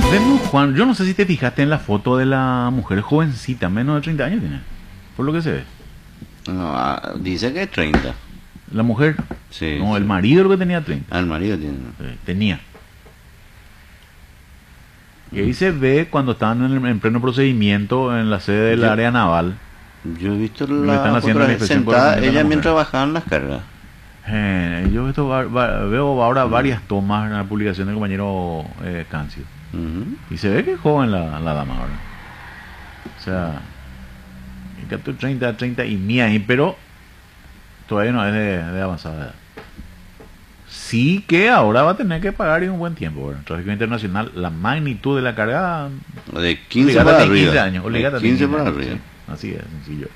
Vemos, Juan, yo no sé si te fijaste en la foto de la mujer jovencita, menos de 30 años tiene, por lo que se ve. No, dice que es 30. La mujer, Sí, no, sí. el marido lo que tenía 30. Al marido tiene. Tenía. Y ahí se ve cuando estaban en pleno procedimiento en la sede del área naval. Yo he visto Le están la haciendo foto la inspección sentada correspondiente a la ella mujer. mientras bajaban las cargas. Yo esto veo ahora varias tomas en la publicación del compañero Cancio. Ujú. Y se ve que es joven la dama ahora. O sea, 30 y ni ahí, pero todavía no es de avanzada edad. Sí que ahora va a tener que pagar en un buen tiempo, ¿verdad? Tráfico internacional, la magnitud de la carga... De 15 obligate para a arriba. 15 años, De obligate a 15 para años, arriba. sí. Así es, sencillo.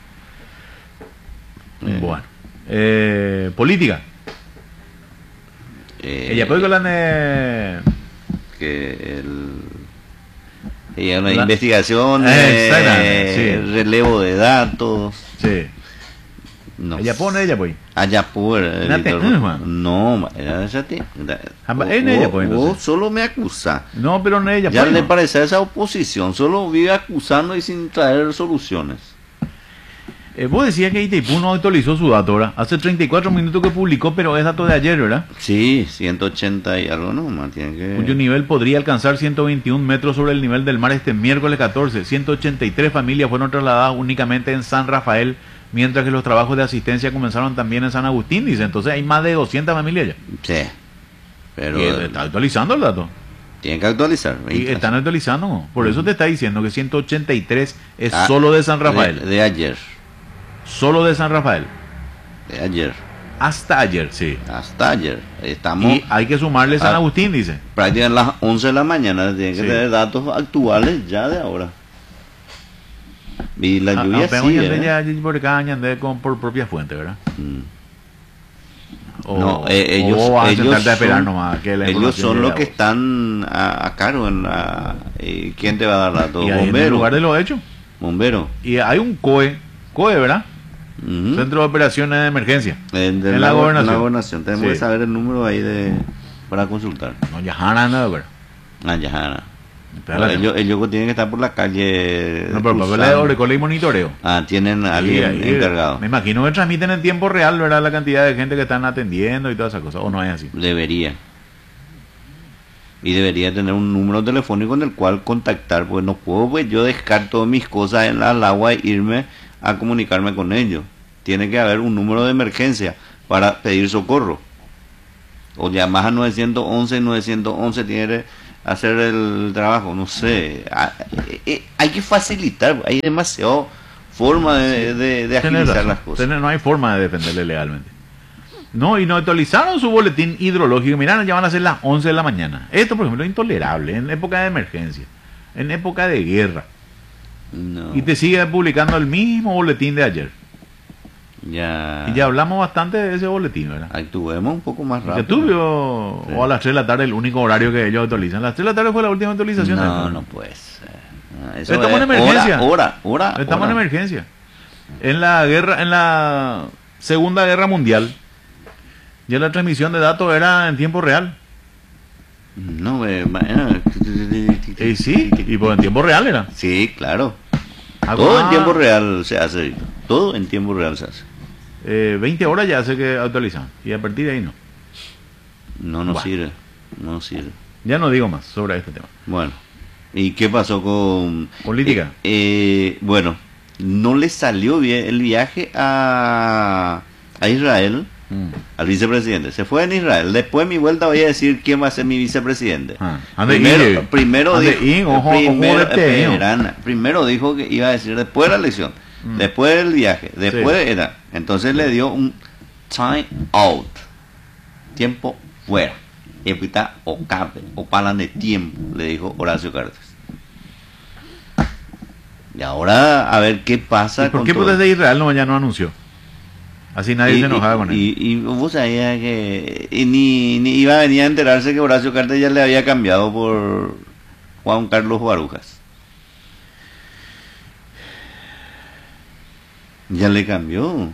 Bueno. Política. Ella puede hablar de... Que ella una La- investigación, Exactamente, sí. relevo de datos. Sí. No. Ella pone, ella pues. Allá por Nate, Juan. no, era esa En ella, pues, entonces. vos solo me acusa. No, pero no ella Ya pues. le No. parece a esa oposición, solo vive acusando y sin traer soluciones. Vos decías que Itaipú no actualizó su dato, ¿verdad? Hace 34 minutos que publicó, pero es dato de ayer, ¿verdad? Sí, 180 y algo nomás, tiene Cuyo que... nivel podría alcanzar 121 metros sobre el nivel del mar este miércoles 14. 183 familias fueron trasladadas únicamente en San Rafael, mientras que los trabajos de asistencia comenzaron también en San Agustín, dice. Entonces hay más de 200 familias ya. Sí, pero Y está actualizando el dato. tiene que actualizar. Y están actualizando, ¿no? Por eso te está diciendo que 183 es Ah, solo de San Rafael. De ayer, Solo de San Rafael. de ayer, Hasta ayer, sí. hasta ayer. Estamos Y hay que sumarle San Ah. Agustín, dice. prácticamente a las 11 de la mañana, tiene que Sí. tener datos actuales ya de ahora. Y la lluvia Apenas sigue, ya ¿eh? ya por acá añade por propia fuente, ¿verdad? Mm. O, No, o vas a sentarte a esperar son- nomás que la ellos información son llegue los a que vos. están a cargo en la... ¿Quién te va a dar datos? Y ahí en el Bombero. lugar de los hechos. Bombero. Y hay un COE, ¿verdad? Ujú. Centro de Operaciones de Emergencia. De en la gobernación. En la gobernación. Tenemos Sí. que saber el número ahí para consultar. No, ya nada, ¿verdad? Ah, ya. Espérate. Ellos tienen que estar por la calle. No, pero papel de cruzando. recolecta y monitoreo. Ah, tienen a Sí, alguien ahí, encargado. Me imagino que transmiten en tiempo real, ¿verdad? La cantidad de gente que están atendiendo y todas esas cosas. ¿O no es así? Debería. Y debería tener un número telefónico en el cual contactar, porque no puedo pues yo dejar todas mis cosas en al agua e irme a comunicarme con ellos. Tiene que haber un número de emergencia para pedir socorro. O llamas a 911, 911 tiene que hacer el trabajo, no sé. Hay que facilitar, hay demasiado forma de agilizar las cosas. No hay forma de defenderle legalmente. No, y no actualizaron su boletín hidrológico. Mirá, ya van a ser las 11 de la mañana. Esto, por ejemplo, es intolerable en época de emergencia, en época de guerra. No, Y te sigue publicando el mismo boletín de ayer. ya, Y ya hablamos bastante de ese boletín, ¿verdad? actuemos un poco más Que rápido. tuvo, Sí. o a las 3 de la tarde, el único horario que ellos actualizan. Las 3 de la tarde fue la última actualización. No, no puede ser. No, eso Estamos es en emergencia. Hora. Estamos en emergencia. En la guerra, en la Segunda Guerra Mundial, ya la transmisión de datos era en tiempo real. No, Y sí, y pues en tiempo real era. sí, claro. Ah, Todo en tiempo real se hace. Todo en tiempo real se hace. 20 horas ya hace que actualizan. Y a partir de ahí no. No nos sirve. No nos sirve. Ya no digo más sobre este tema. Bueno. ¿Y qué pasó con Política. Bueno, no le salió bien el viaje a Israel, al vicepresidente. Se fue en Israel. Después de mi vuelta voy a decir quién va a ser mi vicepresidente. Primero dijo que iba a decir después de la elección, después del viaje, después Sí. era. Entonces le dio un time out, tiempo fuera. Epita o cape o palan de tiempo, le dijo Horacio Cartes. Y ahora a ver qué pasa. ¿Y por con qué todo. pues desde Israel ya no anunció? Así nadie se enojaba con él. Y vos sabías que ni iba a venir a enterarse que Horacio Cartes ya le había cambiado por Juan Carlos Barujas. Ya le cambió.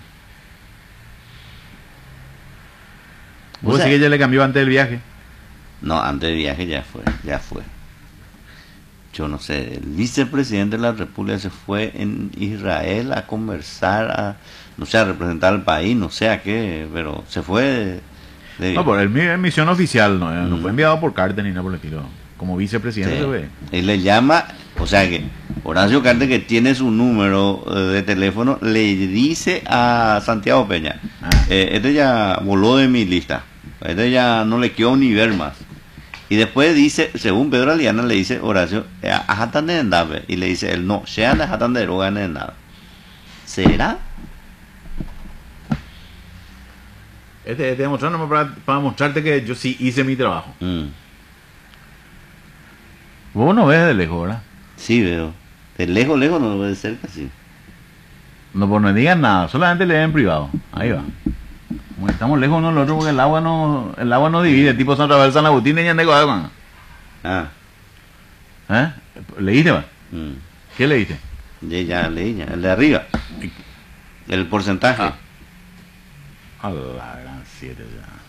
¿Vos decís que ella le cambió antes del viaje? No, antes del viaje ya fue. Yo no sé, el vicepresidente de la República se fue en Israel a conversar, no sé, a representar al país, no sé a qué, pero se fue No, por el misión oficial, no fue enviado por carta ni nada por el estilo. Como vicepresidente sí. se ve. Él le llama, o sea que Horacio Cartes, que tiene su número de teléfono, le dice a Santiago Peña, este ya voló de mi lista, este ya no le quiero ni ver más. Y después dice, según Pedro Aliana, le dice Horacio, ajatan de endave, y le dice él, no, sean ajatan de droga en endave. ¿Será? Demostrándome para mostrarte que yo sí hice mi trabajo. Vos no ves de lejos, ¿verdad? Sí, veo. De lejos, lejos no lo ve de cerca, sí. No, pues no me digan nada, solamente le den privado. Ahí va. Como estamos lejos uno del otro porque el agua no divide, tipo San Rafael, San Agustín y Ñandeco. Ah. ¿Eh? ¿Leíste, va? ¿Qué leíste? Ya leí, ya. El de arriba. El porcentaje. A la gran 7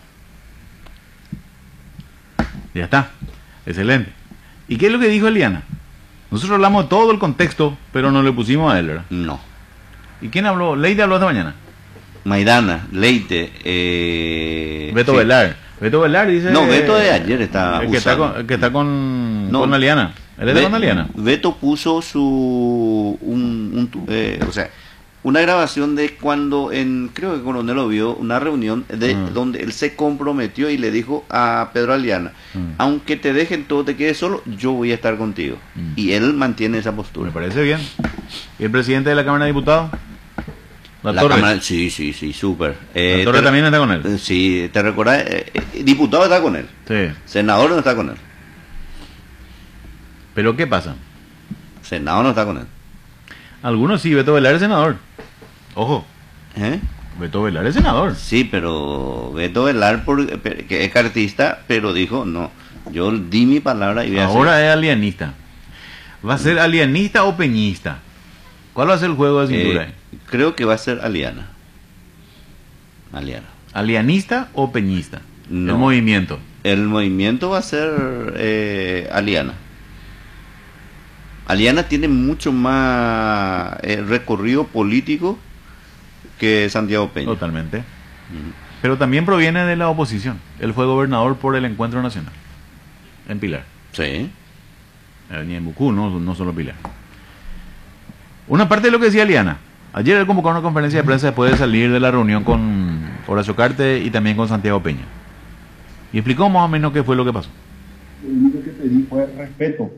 ya. Ya está. Excelente. ¿Y qué es lo que dijo Eliana? Nosotros hablamos de todo el contexto, pero no le pusimos a él, ¿verdad? No. ¿Y quién habló? Leite habló esta mañana. Maidana, Leite, Beto sí. Velar. Beto Velar dice... No, Beto de ayer está el que está con Aliana. Él está con Aliana. Beto puso su... o sea, una grabación de cuando creo que Coronel lo vio, una reunión de donde él se comprometió y le dijo a Pedro Aliana, aunque te dejen todo, te quedes solo, yo voy a estar contigo. Y él mantiene esa postura. Me parece bien. ¿Y el presidente de la Cámara de Diputados? La Cámara, sí, súper. ¿La Torre también está con él? Sí, te recordás, diputado está con él. Sí. Senador no está con él. ¿Pero qué pasa? Senador no está con él. Algunos sí, Beto Velar es senador. Ojo. Beto Velar es senador. Sí, pero Beto Velar, que es cartista, pero dijo, no, yo di mi palabra y voy a hacer. Ahora es alianista. ¿Va a ser alianista o peñista? ¿Cuál va a ser el juego de cintura? Creo que va a ser Aliana. ¿Alianista o peñista? No. El movimiento. El movimiento va a ser Aliana. Aliana tiene mucho más recorrido político que Santiago Peña. Totalmente. Pero también proviene de la oposición. Él fue gobernador por el Encuentro Nacional. En Pilar. Sí. Ni en Bucú, no solo Pilar. Una parte de lo que decía Aliana. Ayer él convocó una conferencia de prensa después de salir de la reunión con Horacio Cartes y también con Santiago Peña. Y explicó más o menos qué fue lo que pasó. Lo único que pedí fue respeto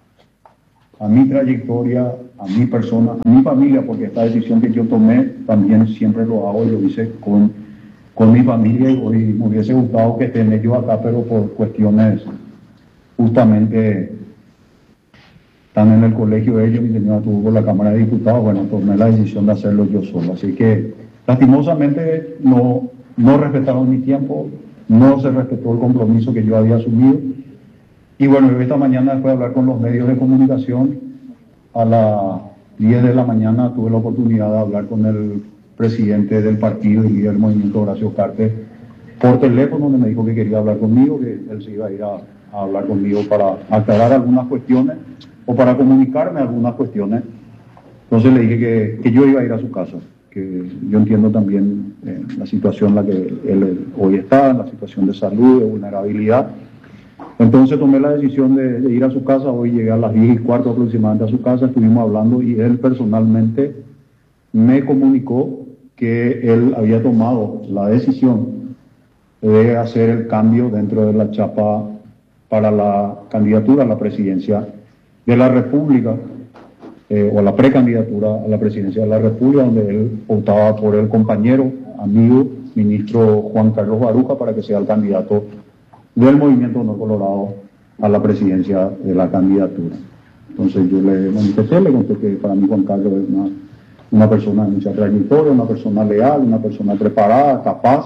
a mi trayectoria, a mi persona, a mi familia, porque esta decisión que yo tomé también siempre lo hago y lo hice con mi familia, y hoy me hubiese gustado que estén ellos acá, pero por cuestiones justamente están en el colegio ellos, mi señora estuvo por la Cámara de Diputados, bueno, tomé la decisión de hacerlo yo solo, así que lastimosamente no respetaron mi tiempo, no se respetó el compromiso que yo había asumido. Y bueno, esta mañana, después de hablar con los medios de comunicación, a las 10 de la mañana tuve la oportunidad de hablar con el presidente del partido y líder del movimiento, Horacio Cartes, por teléfono, donde me dijo que quería hablar conmigo, que él se iba a ir a hablar conmigo para aclarar algunas cuestiones o para comunicarme algunas cuestiones. Entonces le dije que yo iba a ir a su casa, que yo entiendo también la situación en la que él hoy está, en la situación de salud, de vulnerabilidad. Entonces tomé la decisión de ir a su casa. Hoy llegué a las 10:15 aproximadamente a su casa, estuvimos hablando y él personalmente me comunicó que él había tomado la decisión de hacer el cambio dentro de la chapa para la candidatura a la presidencia de la República, o la precandidatura a la presidencia de la República, donde él optaba por el compañero, amigo, ministro Juan Carlos Baruja, para que sea el candidato del Movimiento Honor Colorado a la presidencia de la candidatura. Entonces yo le manifesté, le conté que para mí Juan Carlos es una persona de mucha trayectoria, una persona leal, una persona preparada, capaz,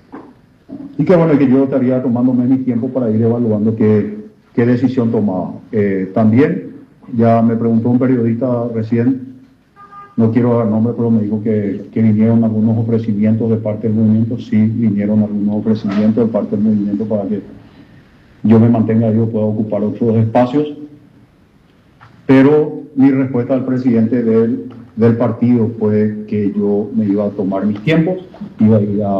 y que bueno, que yo estaría tomándome mi tiempo para ir evaluando qué decisión tomaba. También ya me preguntó un periodista recién, no quiero dar nombre, pero me dijo que vinieron algunos ofrecimientos de parte del movimiento. Sí, vinieron algunos ofrecimientos de parte del movimiento para que yo me mantenga, yo pueda ocupar otros espacios. pero mi respuesta al presidente del partido fue que yo me iba a tomar mis tiempos, iba a ir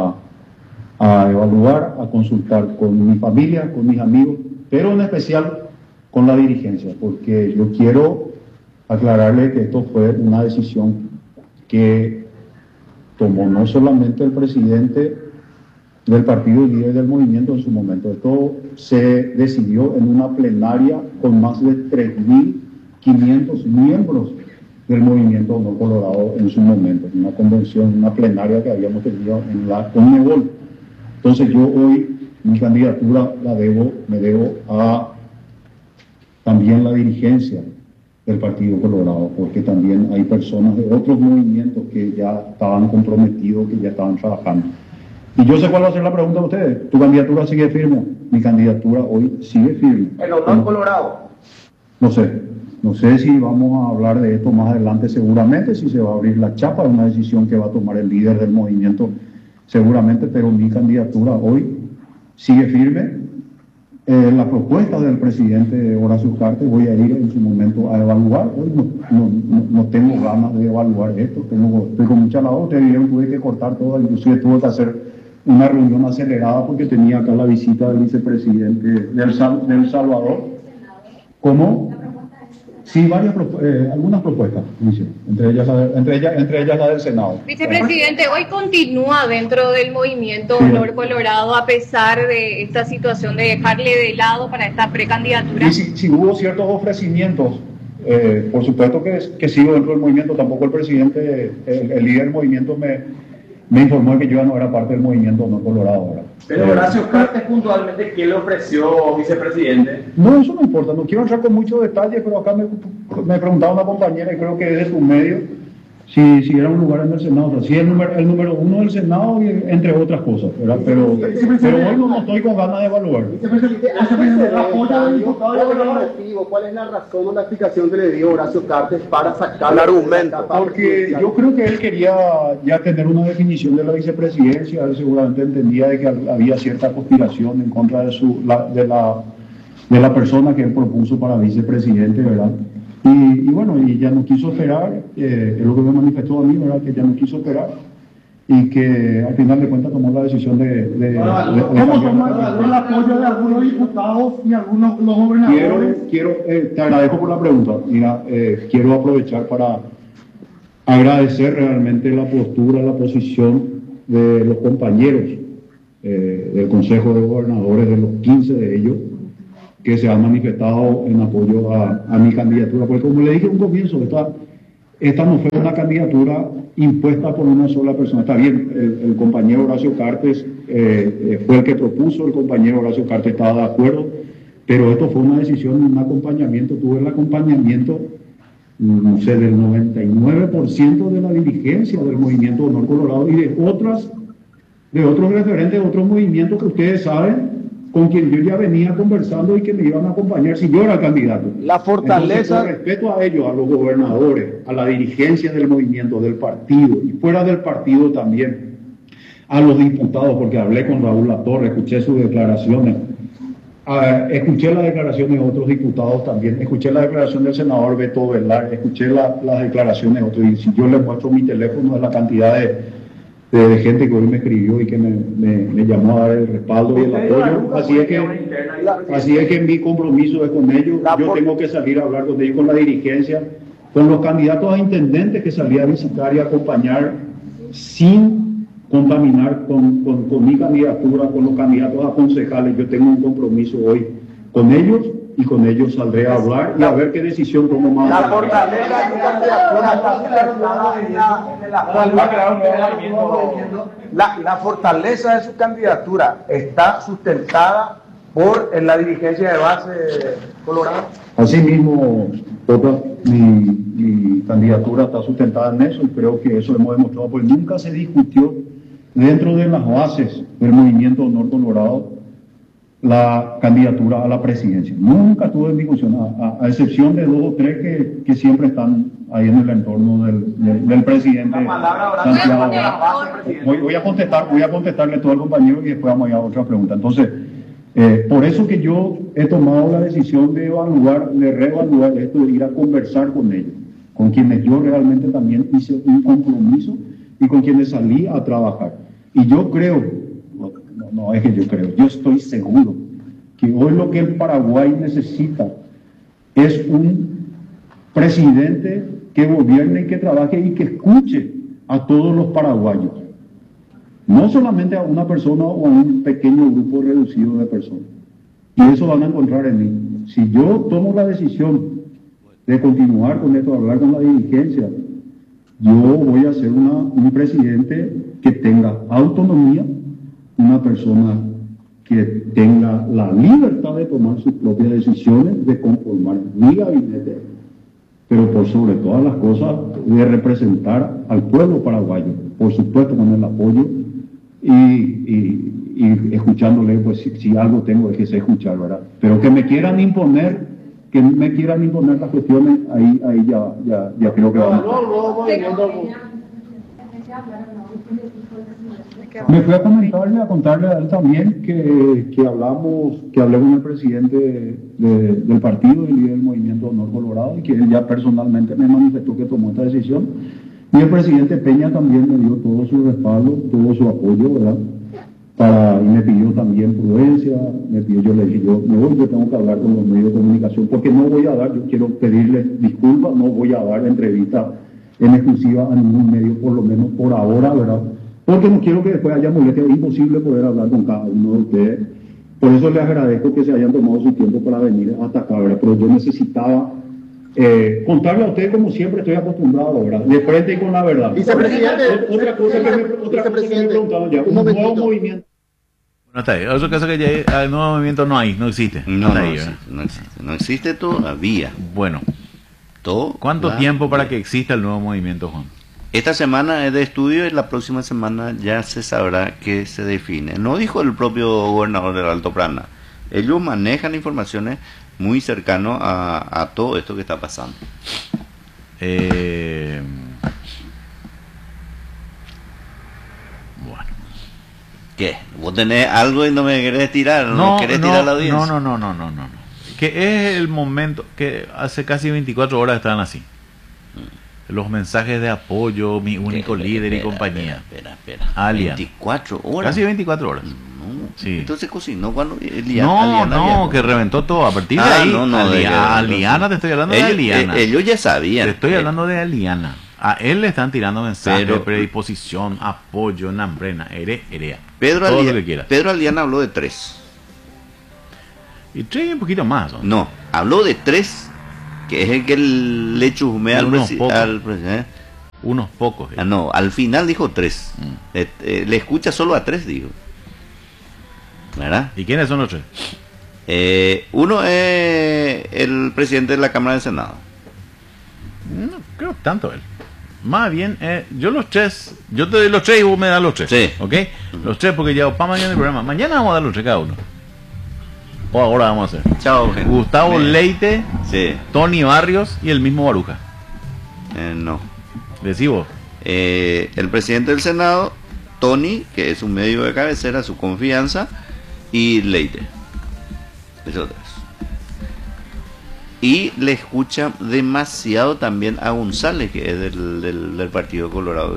a evaluar, a consultar con mi familia, con mis amigos, pero en especial con la dirigencia, porque yo quiero aclararle que esto fue una decisión que tomó no solamente el presidente del partido y líder del movimiento en su momento. Esto se decidió en una plenaria con más de 3.500 miembros del movimiento Honor Colorado en su momento, en una convención, una plenaria que habíamos tenido en la Conmebol. Entonces yo hoy mi candidatura me debo a también la dirigencia del Partido Colorado, porque también hay personas de otros movimientos que ya estaban comprometidos, que ya estaban trabajando. Y yo sé cuál va a ser la pregunta de ustedes. ¿Tu candidatura sigue firme? Mi candidatura hoy sigue firme. ¿El Honor Colorado? No sé si vamos a hablar de esto más adelante seguramente, si se va a abrir la chapa, es una decisión que va a tomar el líder del movimiento seguramente, pero mi candidatura hoy sigue firme. La propuesta del presidente Horacio Cartes voy a ir en su momento a evaluar. Hoy no tengo ganas de evaluar esto, estoy con mucha labor. Ustedes vieron, tuve que cortar todo, inclusive tuve que hacer una reunión acelerada porque tenía acá la visita del vicepresidente del Salvador. ¿Cómo? Sí, algunas propuestas, entre ellas la del Senado. Vicepresidente, hoy continúa dentro del movimiento Honor Colorado a pesar de esta situación de dejarle de lado para esta precandidatura. Y si hubo ciertos ofrecimientos, por supuesto que sigo dentro del movimiento. Tampoco el presidente, el líder del movimiento me informó de que yo ya no era parte del movimiento Honor Colorado ahora. Pero Horacio Cartes puntualmente, ¿qué le ofreció, vicepresidente? No, eso no importa, no quiero entrar con muchos detalles, pero acá me preguntaba una compañera, y creo que es de tu medio, si era un lugar en el Senado. O sea, sí, el número uno del Senado, y entre otras cosas, ¿verdad? Pero hoy no estoy con ganas de evaluar. Vicepresidente, ¿cuál es la razón o la explicación que le dio Horacio Cartes para sacar el argumento? Porque yo creo que él quería ya tener una definición de la vicepresidencia. Él seguramente entendía de que había cierta conspiración en contra de la persona que él propuso para vicepresidente, ¿verdad? Y bueno, y ya no quiso esperar, es lo que me manifestó a mí, ¿verdad? Que ya no quiso esperar y que al final de cuentas tomó la decisión ¿Cómo tomar el apoyo de algunos diputados y algunos los gobernadores? Te agradezco por la pregunta. Mira, quiero aprovechar para agradecer realmente la postura, la posición de los compañeros del Consejo de Gobernadores, de los 15 de ellos, que se han manifestado en apoyo a mi candidatura. Porque como le dije en un comienzo, esta no fue una candidatura impuesta por una sola persona. Está bien, el compañero Horacio Cartes fue el que propuso, el compañero Horacio Cartes estaba de acuerdo, pero esto fue una decisión, un acompañamiento. Tuve el acompañamiento, no sé, del 99% de la dirigencia del Movimiento Honor Colorado y de otros referentes de otros movimientos que ustedes saben, con quien yo ya venía conversando y que me iban a acompañar si yo era el candidato. La fortaleza... Entonces, con respeto a ellos, a los gobernadores, a la dirigencia del movimiento, del partido, y fuera del partido también, a los diputados, porque hablé con Raúl Latorre, escuché sus declaraciones, escuché las declaraciones de otros diputados también, escuché la declaración del senador Beto Velar, escuché las declaraciones de otros, y si yo les muestro mi teléfono de la cantidad de gente que hoy me escribió y que me llamó a dar el respaldo y el apoyo. Así es que mi compromiso es con ellos. Yo tengo que salir a hablar con ellos, con la dirigencia, con los candidatos a intendentes que salí a visitar y a acompañar sin contaminar con mi candidatura, con los candidatos a concejales. Yo tengo un compromiso hoy con ellos y con ellos saldré a hablar y a ver qué decisión tomo más. La fortaleza de su candidatura la fortaleza de su candidatura está sustentada por la dirigencia de base colorada. Asimismo, mi candidatura está sustentada en eso y creo que eso hemos demostrado, porque nunca se discutió dentro de las bases del movimiento Honor Colorado la candidatura a la presidencia. Nunca tuve en discusión, a excepción de 2 o 3 que siempre están ahí en el entorno del presidente Santiago. Voy a contestarle todo al compañero y después vamos a ir a otra pregunta. Entonces, Por eso que yo he tomado la decisión de evaluar, de reevaluar esto, de ir a conversar con ellos, con quienes yo realmente también hice un compromiso y con quienes salí a trabajar. Y yo creo, no es que yo creo, yo estoy seguro que hoy lo que el Paraguay necesita es un presidente que gobierne y que trabaje y que escuche a todos los paraguayos. No solamente a una persona o a un pequeño grupo reducido de personas. Y eso van a encontrar en mí. Si yo tomo la decisión de continuar con esto, de hablar con la dirigencia, yo voy a ser un presidente que tenga autonomía, una persona que tenga la libertad de tomar sus propias decisiones, de conformar mi gabinete, pero por sobre todas las cosas de representar al pueblo paraguayo, por supuesto con el apoyo y escuchándole, pues si algo tengo es que sé escuchar, ¿verdad? Pero que me quieran imponer las cuestiones, ahí ya creo que vamos. Me fui a contarle a él también que hablé con el presidente del partido, el líder del Movimiento Honor Colorado, y que él ya personalmente me manifestó que tomó esta decisión. Y el presidente Peña también me dio todo su respaldo, todo su apoyo, ¿verdad? Y me pidió también prudencia, yo le dije, yo tengo que hablar con los medios de comunicación, porque yo quiero pedirle disculpas, no voy a dar entrevista en exclusiva a ningún medio, por lo menos por ahora, ¿verdad? Porque no quiero que después haya molestia, es imposible poder hablar con cada uno de ustedes. Por eso les agradezco que se hayan tomado su tiempo para venir hasta acá, ¿verdad? Pero yo necesitaba contarle a ustedes como siempre estoy acostumbrado, ¿verdad? De frente y con la verdad. Vicepresidente, Otra cosa que me preguntaban ya, un nuevo movimiento. Bueno, está ahí. Otra cosa que ya el nuevo movimiento no existe. No existe todavía. Bueno, ¿cuánto tiempo para que exista el nuevo movimiento, Juan? Esta semana es de estudio y la próxima semana ya se sabrá qué se define. No dijo el propio gobernador del Alto Paraná. Ellos manejan informaciones muy cercanas a todo esto que está pasando. Bueno. ¿Qué? ¿Vos tenés algo y no me querés tirar? ¿No querés tirar la audiencia? No. Que es el momento que hace casi 24 horas están así. Los mensajes de apoyo, mi único líder y compañía. Espera. Alian. 24 horas. Casi 24 horas. No. Sí. Entonces cocinó cuando que reventó todo. A partir de ahí, Aliana, te estoy hablando de Aliana. Ellos ya sabían. Te estoy hablando de Aliana. A él le están tirando mensajes de predisposición, apoyo, nambrena, erea. Pedro Aliana habló de 3. Y 3 un poquito más. No, habló de 3. Que es el que le chusmea al presidente. Unos pocos. No, al final dijo 3. Le escucha solo a 3, dijo. ¿Verdad? ¿Y quiénes son los 3? Uno es el presidente de la Cámara del Senado. No creo tanto él. Más bien, yo te doy los 3 y vos me das los 3. Sí. ¿Ok? Los 3 porque ya para mañana el programa. Mañana vamos a dar los 3 cada uno. O ahora vamos a hacer. Chao, gente. Gustavo Leite, sí. Tony Barrios y el mismo Baruja. No. Decí vos. El presidente del Senado, Tony, que es un medio de cabecera, su confianza, y Leite. Esos 3. Y le escucha demasiado también a González, que es del Partido Colorado.